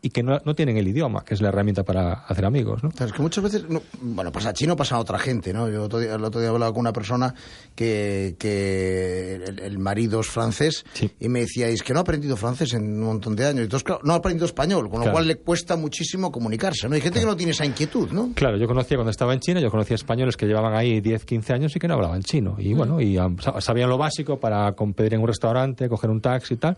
y que no tienen el idioma, que es la herramienta para hacer amigos, ¿no? Claro, es que muchas veces, pasa chino, pasa a otra gente, ¿no? Yo el otro día hablaba con una persona que el marido es francés, sí, y me decía, es que no ha aprendido francés en un montón de años, entonces claro, no ha aprendido español, con lo cual le cuesta muchísimo comunicarse, ¿no? Hay gente que no tiene esa inquietud, ¿no? Claro, cuando estaba en China, yo conocía españoles que llevaban ahí 10, 15 años y que no hablaban chino, y bueno, y sabían lo básico para pedir en un restaurante, coger un taxi y tal.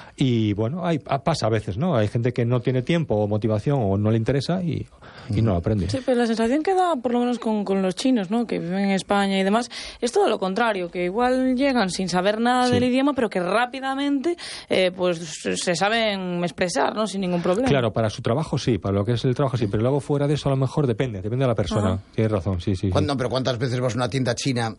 Y bueno, pasa a veces, ¿no? Hay gente que no tiene tiempo o motivación o no le interesa y no lo aprende. Sí, pero la sensación que da, por lo menos con los chinos, ¿no?, que viven en España y demás, es todo lo contrario, que igual llegan sin saber nada del idioma, pero que rápidamente pues se saben expresar, ¿no?, sin ningún problema. Claro, para su trabajo sí, para lo que es el trabajo sí, pero luego fuera de eso a lo mejor depende de la persona. Tienes razón, sí. Pero ¿cuántas veces vas a una tienda china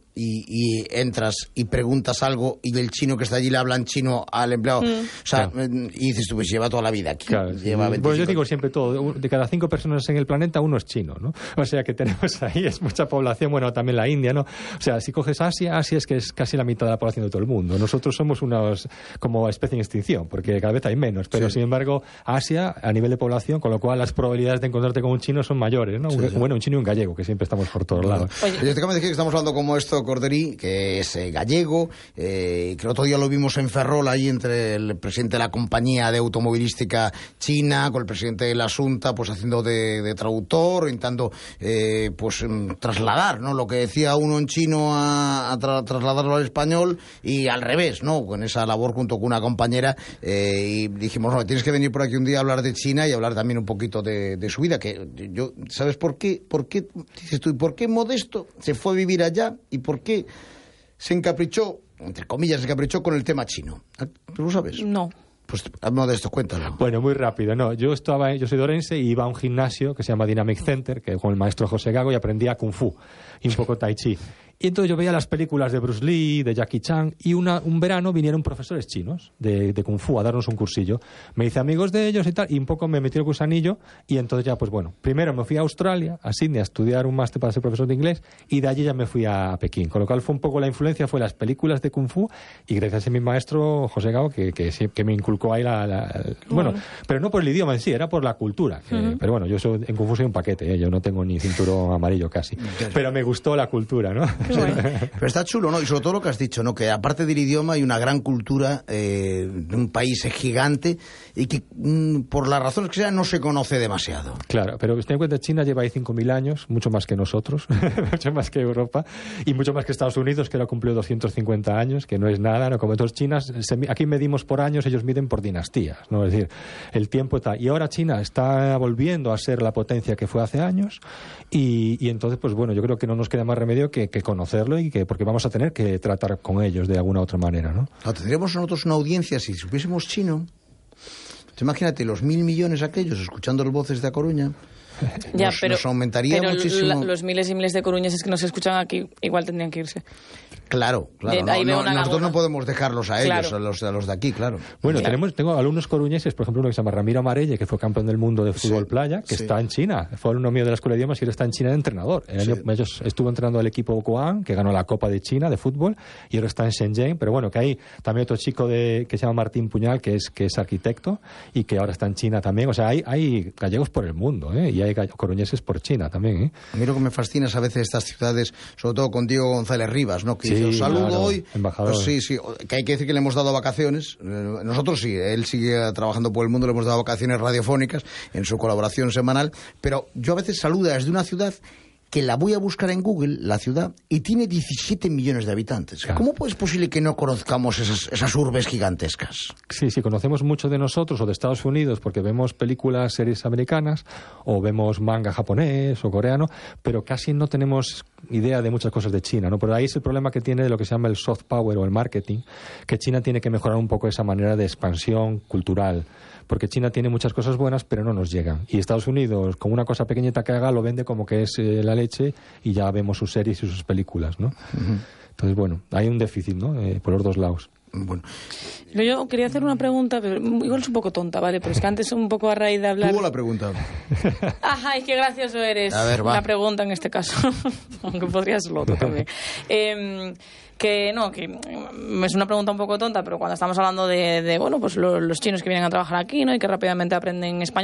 y entras y preguntas algo y el chino que está allí le habla en chino al empleado? O sea, y dices tú, pues lleva toda la vida aquí. Claro, lleva 25... Bueno, yo digo siempre de cada 5 personas en el planeta, uno es chino, ¿no? O sea, que tenemos ahí, es mucha población, bueno, también la India, ¿no? O sea, si coges Asia es que es casi la mitad de la población de todo el mundo. Nosotros somos unos como especie en extinción, porque cada vez hay menos, pero sin embargo, Asia, a nivel de población, con lo cual las probabilidades de encontrarte con un chino son mayores, ¿no? Bueno, un chino y un gallego, que siempre estamos por todos lados. Oye, yo te acabo de decir que estamos hablando como esto, Corderí, que es gallego, que el otro día lo vimos en Ferrol, ahí entre el presidente de la compañía de automovilística china, con el presidente de la Asunta, pues haciendo de traductor, intentando trasladar, ¿no?, lo que decía uno en chino a trasladarlo al español y al revés, ¿no?, con esa labor junto con una compañera, y dijimos, no, tienes que venir por aquí un día a hablar de China y hablar también un poquito de su vida, que yo, ¿sabes por qué? Dices tú, ¿y por qué Modesto se fue a vivir allá y por qué se encaprichó, entre comillas, con el tema chino? ¿Tú lo sabes? No. Pues Modesto, cuéntalo. Bueno, muy rápido, no. Yo soy de Orense y iba a un gimnasio que se llama Dynamic Center, que con el maestro José Gago, y aprendía Kung Fu y un poco Tai Chi. Y entonces yo veía las películas de Bruce Lee, de Jackie Chan, y un verano vinieron profesores chinos de Kung Fu a darnos un cursillo. Me hice amigos de ellos y tal, y un poco me metí el gusanillo, y entonces ya, pues bueno, primero me fui a Australia, a Sydney, a estudiar un máster para ser profesor de inglés, y de allí ya me fui a Pekín. Con lo cual fue un poco la influencia, fue las películas de Kung Fu, y gracias a mi maestro José Gao, que me inculcó ahí bueno, pero no por el idioma en sí, era por la cultura. Pero bueno, yo en Kung Fu soy un paquete, yo no tengo ni cinturón amarillo casi. Pero me gustó la cultura, ¿no? Pero está chulo, ¿no? Y sobre todo lo que has dicho, ¿no? Que aparte del idioma hay una gran cultura de un país gigante y que por las razones que sean no se conoce demasiado. Claro, pero ten en cuenta, China lleva ahí 5.000 años, mucho más que nosotros, mucho más que Europa y mucho más que Estados Unidos, que ahora cumplió 250 años, que no es nada, ¿no? Como todos chinas, aquí medimos por años, ellos miden por dinastías, ¿no? Es decir, el tiempo está... Y ahora China está volviendo a ser la potencia que fue hace años y entonces, pues bueno, yo creo que no nos queda más remedio que conocerlo y porque vamos a tener que tratar con ellos de alguna otra manera, ¿no? Tendríamos nosotros una audiencia si supiésemos chino. Imagínate los 1.000 millones aquellos escuchando las voces de A Coruña. Ya, nos aumentaría muchísimo. Los miles y miles de coruñeses que nos escuchan aquí igual tendrían que irse. Claro. Nosotros no podemos dejarlos a ellos, claro. a los de aquí, claro. Bueno, tengo alumnos coruñeses, por ejemplo, uno que se llama Ramiro Amarelle, que fue campeón del mundo de fútbol playa, que está en China. Fue alumno mío de la Escuela de Idiomas y ahora está en China de entrenador. Ellos estuvo entrenando al equipo Guoan, que ganó la Copa de China de fútbol, y ahora está en Shenzhen. Pero bueno, que hay también otro chico que se llama Martín Puñal, que es arquitecto, y que ahora está en China también. O sea, hay gallegos por el mundo, y hay coruñeses por China también. A mí lo que me fascina es a veces estas ciudades, sobre todo con Diego González Rivas, ¿no? Que dice, saludo hoy. Embajador. Pues sí, que hay que decir que le hemos dado vacaciones. Nosotros sí, él sigue trabajando por el mundo, le hemos dado vacaciones radiofónicas en su colaboración semanal, pero yo a veces saludo desde una ciudad que la voy a buscar en Google, la ciudad, y tiene 17 millones de habitantes. Claro. ¿Cómo es posible que no conozcamos esas urbes gigantescas? Sí, conocemos mucho de nosotros o de Estados Unidos porque vemos películas, series americanas o vemos manga japonés o coreano, pero casi no tenemos idea de muchas cosas de China, ¿no? Por ahí es el problema que tiene de lo que se llama el soft power o el marketing, que China tiene que mejorar un poco esa manera de expansión cultural, porque China tiene muchas cosas buenas pero no nos llegan, y Estados Unidos con una cosa pequeñita que haga lo vende como que es la leche y ya vemos sus series y sus películas, ¿no? Entonces bueno, hay un déficit, ¿no? Por los dos lados. Bueno. Yo quería hacer una pregunta, pero igual es un poco tonta, ¿vale? Pero es que antes un poco a raíz de hablar... Tuvo la pregunta. ¡Ay, qué gracioso eres! A ver, va. La pregunta en este caso, aunque podría serlo otro también. Que es una pregunta un poco tonta, pero cuando estamos hablando de bueno, pues los chinos que vienen a trabajar aquí, ¿no? Y que rápidamente aprenden español,